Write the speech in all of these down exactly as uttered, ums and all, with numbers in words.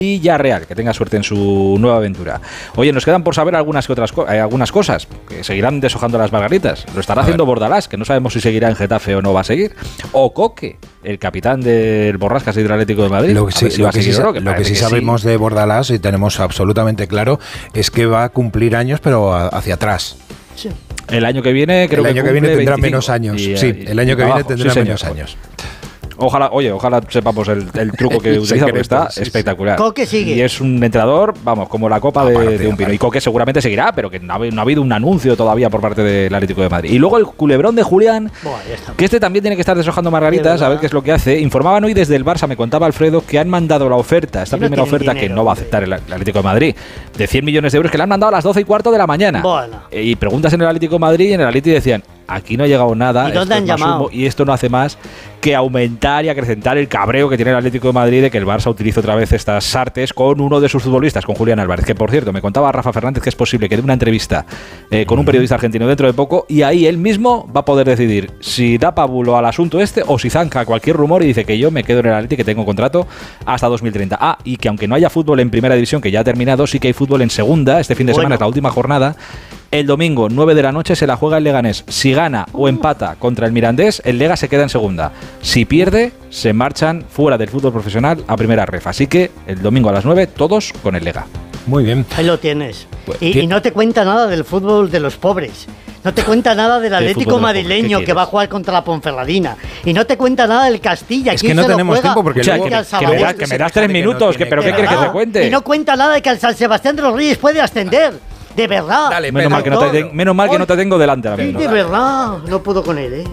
Villarreal, que tenga suerte en su nueva aventura. Oye, nos quedan por saber algunas que otras co- eh, algunas cosas, que seguirán deshojando las margaritas. Lo estará haciendo Bordalás, que no sabemos si seguirá en Getafe o no va a seguir. O Coque, el capitán del Borrascas y del Atlético de Madrid. Lo que sí, si lo va a que seguir sí, o no, que lo que parece sí que sabemos sí. de Bordalás y tenemos absolutamente claro es que va a cumplir años, pero a- hacia atrás. Sí. El año que viene creo el año que, que viene tendrá veinticinco. menos años. Y, sí, y, el año y que viene abajo. tendrá Sí, señor. menos años. Ojalá, oye, ojalá sepamos el, el truco que El utiliza, porque secreto, está sí, espectacular. sí. Coque sigue. Y es un entrenador, vamos, como la copa de, Aparte, de un pino. aparte. Y Coque seguramente seguirá, pero que no ha, habi- no ha habido un anuncio todavía por parte del Atlético de Madrid. Y luego el culebrón de Julián, Buah, ya está. que este también tiene que estar deshojando De margaritas, verdad. a ver qué es lo que hace. Informaban hoy desde el Barça, me contaba Alfredo, que han mandado la oferta, esta Y no primera tienen oferta dinero, que no va a hombre. aceptar el Atlético de Madrid, de cien millones de euros, que le han mandado a las doce y cuarto de la mañana. Bueno. Eh, Y preguntas en el Atlético de Madrid y en el Atlético decían, aquí no ha llegado nada, ¿Y dónde esto han es más llamado? humo, y esto no hace más que aumentar y acrecentar el cabreo que tiene el Atlético de Madrid de que el Barça utilice otra vez estas sartes con uno de sus futbolistas, con Julián Álvarez, que por cierto, me contaba Rafa Fernández que es posible que dé una entrevista eh, con un periodista argentino dentro de poco y ahí él mismo va a poder decidir si da pábulo al asunto este o si zanca cualquier rumor y dice que yo me quedo en el Atlético, que tengo contrato hasta dos mil treinta. Ah, y que aunque no haya fútbol en primera división, que ya ha terminado, sí que hay fútbol en segunda, este fin de Bueno. semana es la última jornada. El domingo, nueve de la noche, se la juega el Leganés. Si gana o empata contra el Mirandés, el Lega se queda en segunda. Si pierde, se marchan fuera del fútbol profesional a primera ref. Así que el domingo a las nueve, todos con el Lega. Muy bien. Ahí lo tienes. Pues, Y, ¿qué? y no te cuenta nada del fútbol de los pobres. No te cuenta nada del Del Atlético fútbol de los pobres, madrileño ¿qué que va a quieres? jugar contra la Ponferradina. Y no te cuenta nada del Castilla. Es ¿Quién que no se lo tenemos juega? tiempo porque O sea, luego- que, al me- que Sabadell. me, das, que me das tres Que no minutos, que, tiene pero que ¿qué quieres que te ¿Verdad? cuente? Y no cuenta nada de que el San Sebastián de los Reyes puede ascender. De verdad. Dale, menos, mal que no te, ten- menos mal que no te tengo delante ahora Sí, mismo. de verdad. No puedo con él, ¿eh?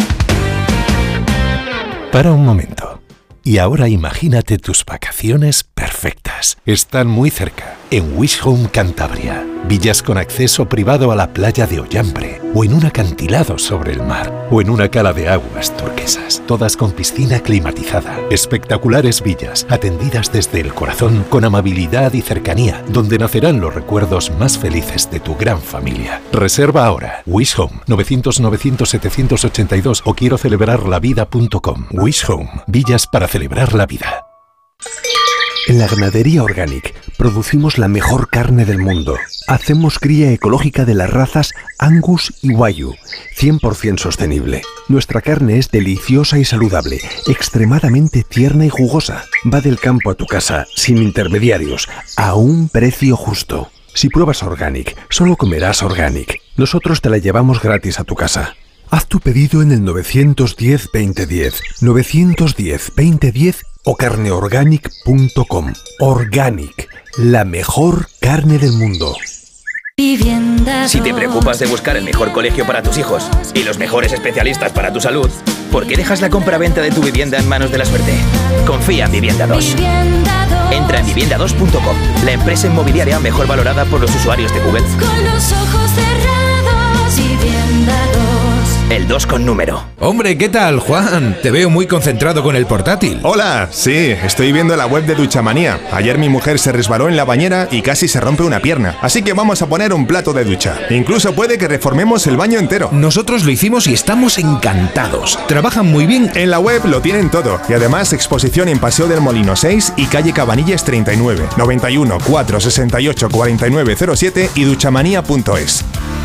Para un momento. Y ahora imagínate tus vacaciones perfectas. Están muy cerca, en Wish Home Cantabria. Villas con acceso privado a la playa de Ollampre, o en un acantilado sobre el mar, o en una cala de aguas turquesas, todas con piscina climatizada. Espectaculares villas, atendidas desde el corazón con amabilidad y cercanía, donde nacerán los recuerdos más felices de tu gran familia. Reserva ahora. Wish Home, novecientos novecientos setecientos ochenta y dos o quiero celebrar la vida punto com. Wish Home, villas para celebrar la vida. En la Ganadería Organic producimos la mejor carne del mundo. Hacemos cría ecológica de las razas Angus y Wagyu, cien por ciento sostenible. Nuestra carne es deliciosa y saludable, extremadamente tierna y jugosa. Va del campo a tu casa, sin intermediarios, a un precio justo. Si pruebas Organic, solo comerás Organic. Nosotros te la llevamos gratis a tu casa. Haz tu pedido en el nueve uno cero, veinte diez, nueve uno cero, veinte diez o carneorganic punto com. Organic, la mejor carne del mundo. Si te preocupas de buscar el mejor colegio para tus hijos y los mejores especialistas para tu salud, ¿por qué dejas la compra-venta de tu vivienda en manos de la suerte? Confía en Vivienda dos. Entra en vivienda dos punto com, la empresa inmobiliaria mejor valorada por los usuarios de Google. Con los ojos cerrados, Vivienda dos. El dos con número. Hombre, ¿qué tal, Juan? Te veo muy concentrado con el portátil. Hola, sí, estoy viendo la web de Duchamanía. Ayer mi mujer se resbaló en la bañera y casi se rompe una pierna. Así que vamos a poner un plato de ducha. Incluso puede que reformemos el baño entero. Nosotros lo hicimos y estamos encantados. Trabajan muy bien. En la web lo tienen todo. Y además exposición en Paseo del Molino seis y calle Cabanillas treinta y nueve, noventa y uno, cuatrocientos sesenta y ocho, cuarenta y nueve cero siete y duchamanía punto es.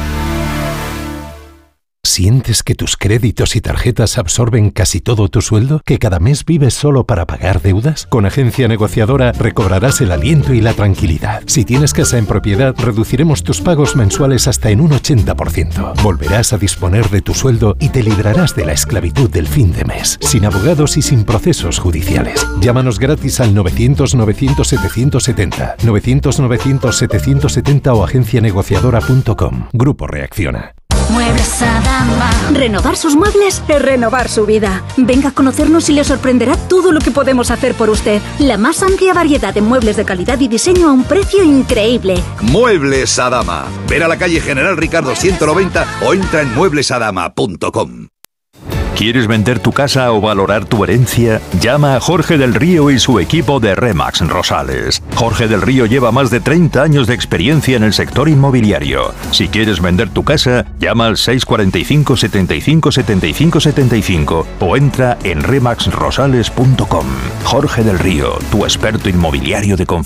¿Sientes que tus créditos y tarjetas absorben casi todo tu sueldo? ¿Que cada mes vives solo para pagar deudas? Con Agencia Negociadora recobrarás el aliento y la tranquilidad. Si tienes casa en propiedad, reduciremos tus pagos mensuales hasta en un ochenta por ciento. Volverás a disponer de tu sueldo y te librarás de la esclavitud del fin de mes, sin abogados y sin procesos judiciales. Llámanos gratis al novecientos, novecientos, setecientos setenta, novecientos, novecientos, setecientos setenta o agencia negociadora punto com. Grupo Reacciona. Muebles Adama. Renovar sus muebles es renovar su vida. Venga a conocernos y le sorprenderá todo lo que podemos hacer por usted. La más amplia variedad de muebles de calidad y diseño a un precio increíble. Muebles Adama. Ver a la calle General Ricardo ciento noventa o entra en muebles adama punto com. ¿Quieres vender tu casa o valorar tu herencia? Llama a Jorge del Río y su equipo de Remax Rosales. Jorge del Río lleva más de treinta años de experiencia en el sector inmobiliario. Si quieres vender tu casa, llama al seis cuatro cinco, setenta y cinco, setenta y cinco, setenta y cinco o entra en remax rosales punto com. Jorge del Río, tu experto inmobiliario de confianza.